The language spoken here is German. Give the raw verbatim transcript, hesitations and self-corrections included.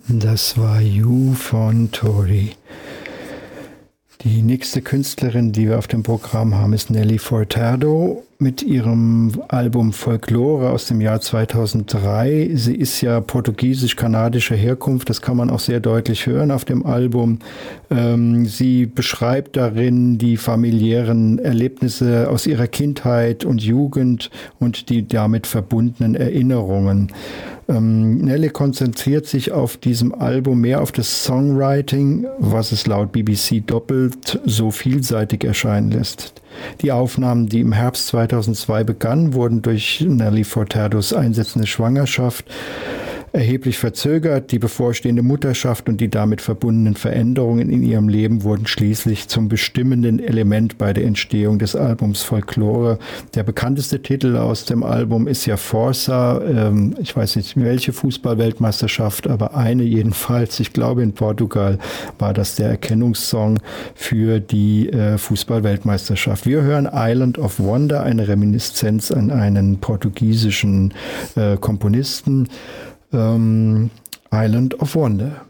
Das war You von Tori. Die nächste Künstlerin, die wir auf dem Programm haben, ist Nelly Furtado mit ihrem Album Folklore aus dem Jahr zweitausenddrei. Sie ist ja portugiesisch-kanadischer Herkunft, das kann man auch sehr deutlich hören auf dem Album. Ähm, sie beschreibt darin die familiären Erlebnisse aus ihrer Kindheit und Jugend und die damit verbundenen Erinnerungen. Ähm, Nelly konzentriert sich auf diesem Album mehr auf das Songwriting, was es laut B B C doppelt so vielseitig erscheinen lässt. Die Aufnahmen, die im Herbst zweitausendzwei begannen, wurden durch Nelly Furtados einsetzende Schwangerschaft erheblich verzögert. Die bevorstehende Mutterschaft und die damit verbundenen Veränderungen in ihrem Leben wurden schließlich zum bestimmenden Element bei der Entstehung des Albums Folklore. Der bekannteste Titel aus dem Album ist ja Força. Ähm, ich weiß nicht, welche Fußball-Weltmeisterschaft, aber eine jedenfalls. Ich glaube, in Portugal war das der Erkennungssong für die äh, Fußball-Weltmeisterschaft. Wir hören Island of Wonder, eine Reminiszenz an einen portugiesischen äh, Komponisten. Um, Island of Wonder.